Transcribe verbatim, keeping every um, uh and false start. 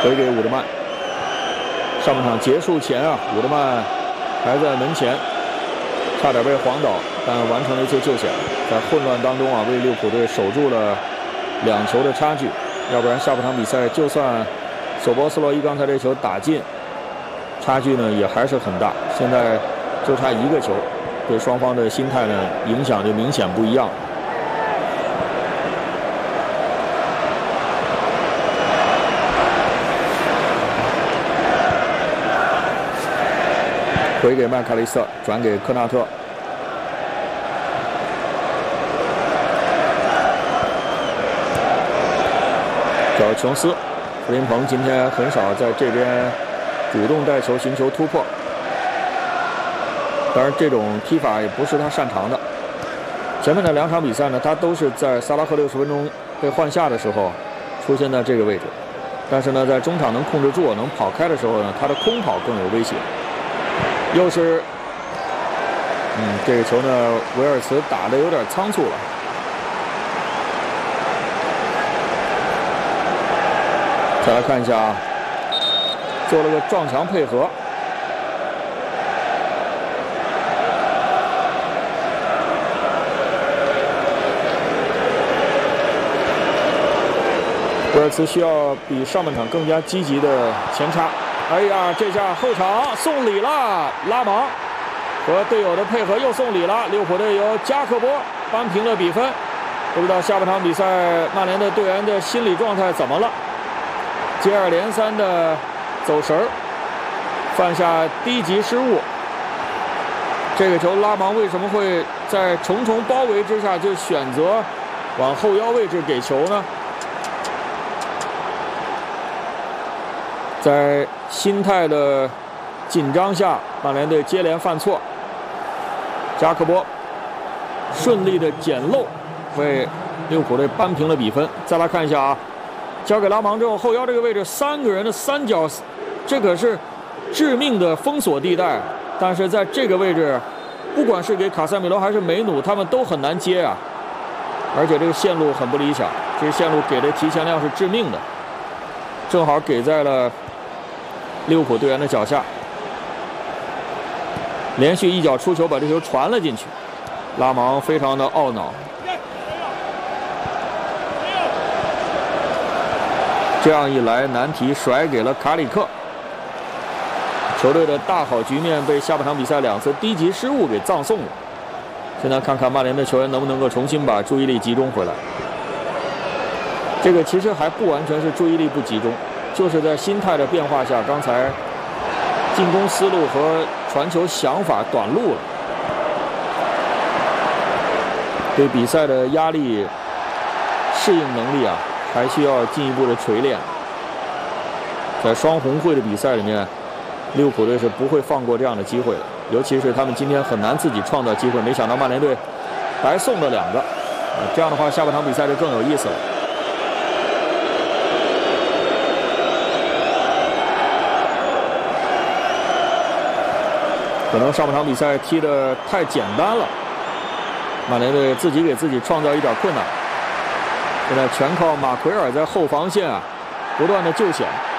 回给伍德曼。上半场结束前啊，伍德曼还在门前，差点被晃倒，但完成了一次救险，在混乱当中啊，为利物浦队守住了两球的差距。要不然下半场比赛，就算索波斯洛伊刚才这球打进，差距呢也还是很大。现在就差一个球，对双方的心态呢影响就明显不一样。回给麦卡利斯特，转给科纳特。找琼斯，弗林彭今天很少在这边主动带球寻求突破。当然，这种踢法也不是他擅长的。前面的两场比赛呢，他都是在萨拉赫六十分钟被换下的时候出现在这个位置。但是呢，在中场能控制住、能跑开的时候呢，他的空跑更有威胁。又是，嗯，这个球呢，维尔茨打得有点仓促了。再来看一下啊，做了个撞墙配合。维尔茨需要比上半场更加积极的前插。哎呀，这下后场送礼了，拉芒和队友的配合又送礼了。利物浦队由加克波扳平了比分。不知道下半场比赛曼联的队员的心理状态怎么了？接二连三的走神儿，犯下低级失误。这个球拉芒为什么会在重重包围之下就选择往后腰位置给球呢？在心态的紧张下，曼联队接连犯错。加克波顺利的捡漏，为利物浦队扳平了比分。再来看一下啊，交给拉芒之后，后腰这个位置三个人的三角，这可是致命的封锁地带。但是在这个位置，不管是给卡塞米罗还是梅努，他们都很难接啊。而且这个线路很不理想，这个线路给的提前量是致命的，正好给在了利物浦队员的脚下，连续一脚出球把这球传了进去，拉芒非常的懊恼。这样一来，难题甩给了卡里克，球队的大好局面被下半场比赛两次低级失误给葬送了。现在看看曼联的球员能不能够重新把注意力集中回来。这个其实还不完全是注意力不集中，就是在心态的变化下，刚才进攻思路和传球想法短路了，对比赛的压力适应能力啊，还需要进一步的锤炼。在双红会的比赛里面，利物浦队是不会放过这样的机会的，尤其是他们今天很难自己创造机会，没想到曼联队白送了两个，啊，这样的话下半场比赛就更有意思了。可能上半场比赛踢得太简单了，曼联队自己给自己创造一点困难。现在全靠马奎尔在后防线啊，不断的救险。